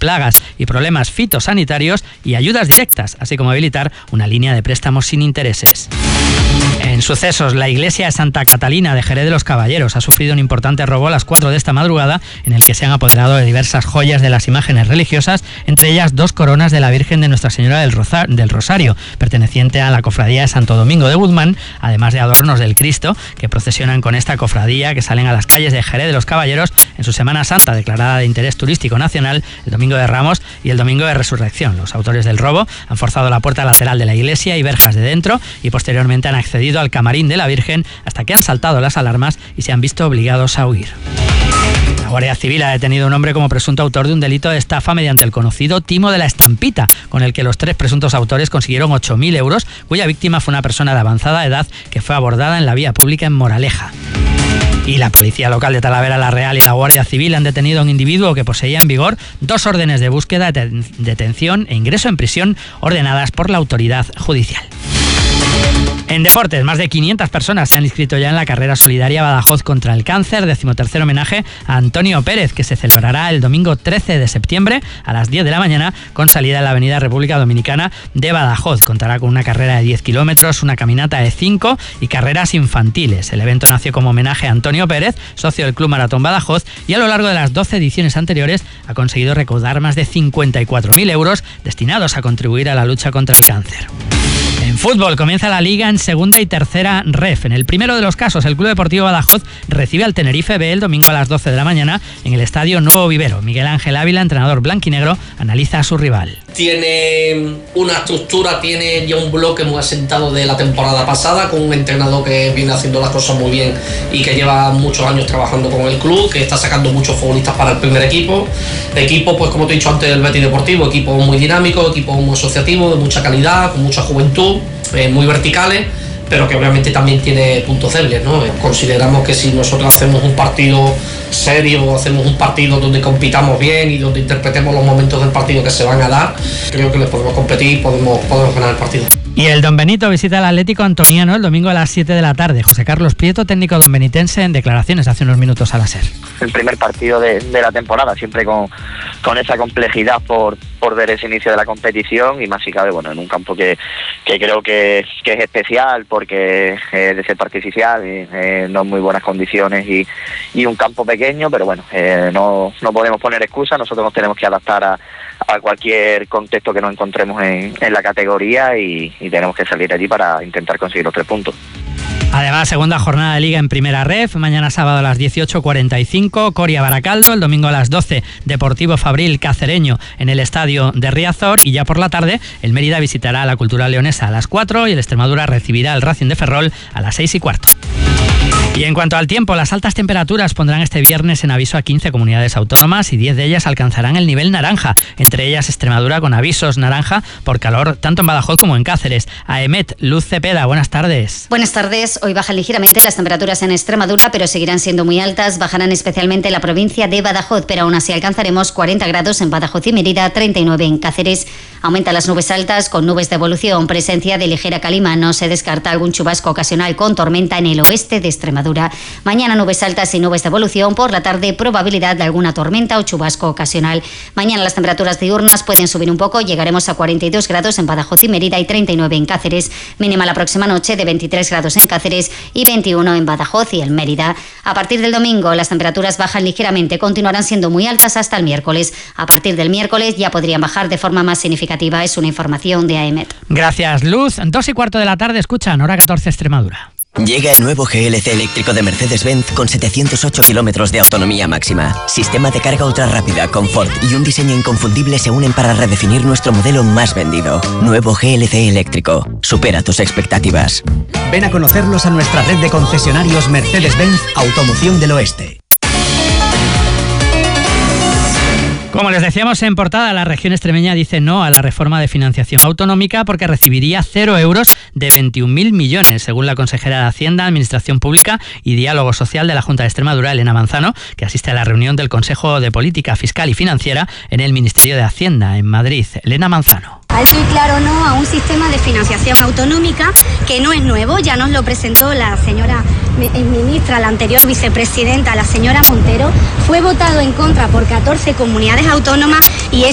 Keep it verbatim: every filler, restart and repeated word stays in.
plagas y problemas fitosanitarios y ayudas directas, así como habilitar una línea de préstamos sin intereses. En sucesos, la iglesia de Santa Catalina de Jerez de los Caballeros ha sufrido un importante robo a las cuatro de esta madrugada, en el que se han apoderado de diversas joyas de las imágenes religiosas, entre ellas dos coronas de la Virgen de Nuestra Señora del, Rosa- del Rosario, perteneciente a la cofradía de Santo Domingo de Guzmán, además de adornos del Cristo que procesionan con esta cofradía, que salen a las calles de Jerez de los Caballeros en su Semana Santa, declarada de interés turístico nacional, el Domingo de Ramos y el Domingo de Resurrección. Los autores del robo han forzado la puerta lateral de la iglesia y verjas de dentro, y posteriormente han accedido al camarín de la Virgen, hasta que han saltado las alarmas y se han visto obligados a huir. La Guardia Civil ha detenido a un hombre como presunto autor de un delito de estafa mediante el conocido timo de la estampita, con el que los tres presuntos autores consiguieron ocho mil euros, cuya víctima fue una persona de avanzada edad que fue abordada en la vía pública en Moraleja. Y la Policía Local de Talavera la Real y la Guardia Civil han detenido a un individuo que poseía en vigor dos órdenes de búsqueda, detención e ingreso en prisión ordenadas por la autoridad judicial. En deportes, más de quinientas personas se han inscrito ya en la carrera solidaria Badajoz contra el cáncer, decimotercer homenaje a Antonio Pérez, que se celebrará el domingo trece de septiembre a las diez de la mañana, con salida en la avenida República Dominicana de Badajoz. Contará con una carrera de diez kilómetros, una caminata de cinco y carreras infantiles. El evento nació como homenaje a Antonio Pérez, socio del Club Maratón Badajoz, y a lo largo de las doce ediciones anteriores ha conseguido recaudar más de cincuenta y cuatro mil euros destinados a contribuir a la lucha contra el cáncer. En fútbol comienza la Liga en segunda y tercera ref. En el primero de los casos, el Club Deportivo Badajoz recibe al Tenerife B el domingo a las doce de la mañana en el Estadio Nuevo Vivero. Miguel Ángel Ávila, entrenador blanquinegro, analiza a su rival. Tiene una estructura, tiene ya un bloque muy asentado de la temporada pasada, con un entrenador que viene haciendo las cosas muy bien y que lleva muchos años trabajando con el club, que está sacando muchos futbolistas para el primer equipo. Equipo, pues como te he dicho antes, del Betis Deportivo, equipo muy dinámico, equipo muy asociativo, de mucha calidad, con mucha juventud, eh, muy verticales, pero que obviamente también tiene puntos débiles, ¿no? Consideramos que si nosotros hacemos un partido serio, hacemos un partido donde compitamos bien y donde interpretemos los momentos del partido que se van a dar, creo que les podemos competir y podemos, podemos ganar el partido. Y el Don Benito visita al Atlético Antoniano el domingo a las siete de la tarde. José Carlos Prieto, técnico donbenitense, en declaraciones hace unos minutos a la SER. El primer partido de, de la temporada, siempre con, con esa complejidad por, por ver ese inicio de la competición, y más si cabe, bueno, en un campo que, que creo que, que es especial porque es de ser artificial, y, eh, no en muy buenas condiciones y, y un campo pequeño, pero bueno, eh, no, no podemos poner excusas, nosotros nos tenemos que adaptar a, a cualquier contexto que nos encontremos en, en la categoría y, y tenemos que salir allí para intentar conseguir los tres puntos. Además, segunda jornada de Liga en Primera Ref, mañana sábado a las dieciocho cuarenta y cinco, Coria Baracaldo, el domingo a las doce, Deportivo Fabril Cacereño en el estadio de Riazor, y ya por la tarde el Mérida visitará a la Cultural Leonesa a las cuatro y el Extremadura recibirá al Racing de Ferrol a las seis y cuarto. Y en cuanto al tiempo, las altas temperaturas pondrán este viernes en aviso a quince comunidades autónomas y diez de ellas alcanzarán el nivel naranja, entre ellas Extremadura con avisos naranja por calor tanto en Badajoz como en Cáceres. Aemet, Luz Cepeda, buenas tardes. Buenas tardes. Hoy bajan ligeramente las temperaturas en Extremadura, pero seguirán siendo muy altas. Bajarán especialmente en la provincia de Badajoz, pero aún así alcanzaremos cuarenta grados en Badajoz y Mérida, treinta y nueve en Cáceres. Aumentan las nubes altas con nubes de evolución, presencia de ligera calima. No se descarta algún chubasco ocasional con tormenta en el oeste de Extremadura. Mañana nubes altas y nubes de evolución. Por la tarde probabilidad de alguna tormenta o chubasco ocasional. Mañana las temperaturas diurnas pueden subir un poco. Llegaremos a cuarenta y dos grados en Badajoz y Mérida y treinta y nueve en Cáceres. Mínima la próxima noche de veintitrés grados en Cáceres y veintiuno en Badajoz y en Mérida. A partir del domingo las temperaturas bajan ligeramente. Continuarán siendo muy altas hasta el miércoles. A partir del miércoles ya podrían bajar de forma más significativa. Es una información de Aemet. Gracias, Luz. Dos y cuarto de la tarde, escuchan Hora catorce Extremadura. Llega el nuevo G L C eléctrico de Mercedes-Benz con setecientos ocho kilómetros de autonomía máxima. Sistema de carga ultra rápida, confort y un diseño inconfundible se unen para redefinir nuestro modelo más vendido. Nuevo G L C eléctrico. Supera tus expectativas. Ven a conocerlos a nuestra red de concesionarios Mercedes-Benz Automoción del Oeste. Como les decíamos en portada, la región extremeña dice no a la reforma de financiación autonómica porque recibiría cero euros de veintiún mil millones, según la consejera de Hacienda, Administración Pública y Diálogo Social de la Junta de Extremadura, Elena Manzano, que asiste a la reunión del Consejo de Política Fiscal y Financiera en el Ministerio de Hacienda, en Madrid. Elena Manzano. Alto y claro no a un sistema de financiación autonómica que no es nuevo, ya nos lo presentó la señora ministra, la anterior vicepresidenta, la señora Montero, fue votado en contra por catorce comunidades autónomas y es